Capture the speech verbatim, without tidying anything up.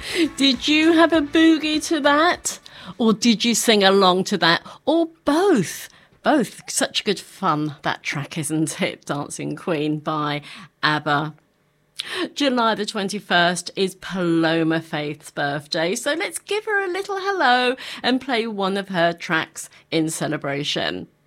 Did you have a boogie to that? Or did you sing along to that? Or both? Both. Such good fun, that track, isn't it? Dancing Queen by ABBA. July the twenty-first is Paloma Faith's birthday, so let's give her a little hello and play one of her tracks in celebration.